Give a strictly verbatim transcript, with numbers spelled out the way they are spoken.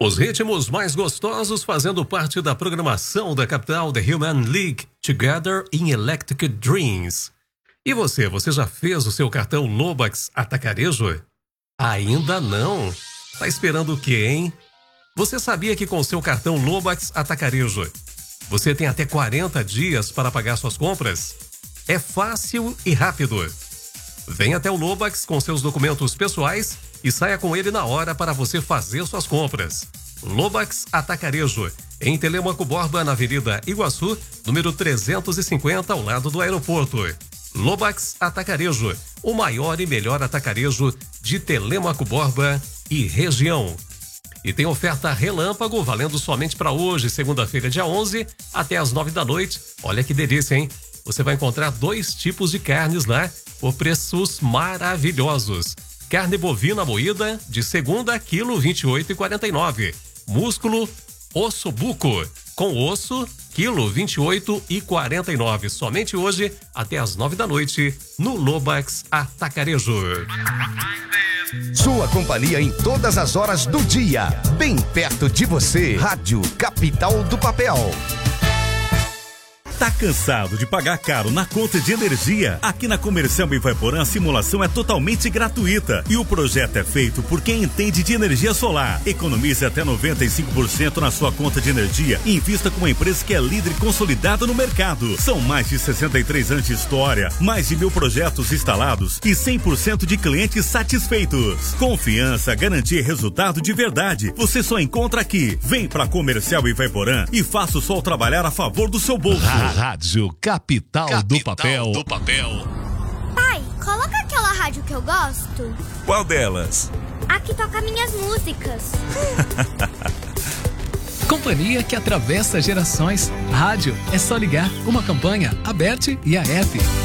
Os ritmos mais gostosos fazendo parte da programação da capital The Human League, Together in Electric Dreams. E você, você já fez o seu cartão Lobax Atacarejo? Ainda não? Tá esperando o quê, hein? Você sabia que com o seu cartão Lobax Atacarejo, você tem até quarenta dias para pagar suas compras? É fácil e rápido. Venha até o Lobax com seus documentos pessoais e saia com ele na hora para você fazer suas compras. Lobax Atacarejo, em Telêmaco Borba, na Avenida Iguaçu, número trezentos e cinquenta, ao lado do aeroporto. Lobax Atacarejo, o maior e melhor atacarejo de Telêmaco Borba e região. E tem oferta relâmpago, valendo somente para hoje, segunda-feira, dia onze, até às nove da noite. Olha que delícia, hein? Você vai encontrar dois tipos de carnes lá, por preços maravilhosos. Carne bovina moída, de segunda, quilo vinte e oito reais e quarenta e nove centavos. Músculo, osso buco, com osso, quilo vinte e oito reais e quarenta e nove centavos. Somente hoje, até às nove da noite, no Lobax Atacarejo. Sua companhia em todas as horas do dia, bem perto de você. Rádio Capital do Papel. Tá cansado de pagar caro na conta de energia? Aqui na Comercial Ivaiporã a simulação é totalmente gratuita e o projeto é feito por quem entende de energia solar. Economize até noventa e cinco por cento na sua conta de energia e invista com uma empresa que é líder e consolidada no mercado. São mais de sessenta e três anos de história, mais de mil projetos instalados e cem por cento de clientes satisfeitos. Confiança, garantia e resultado de verdade. Você só encontra aqui. Vem pra Comercial Ivaiporã e faça o sol trabalhar a favor do seu bolso. Rádio Capital, Capital do Papel. do Papel. Pai, coloca aquela rádio que eu gosto. Qual delas? A que toca minhas músicas. Companhia que atravessa gerações. Rádio é só ligar. Uma campanha, a B E T e a F.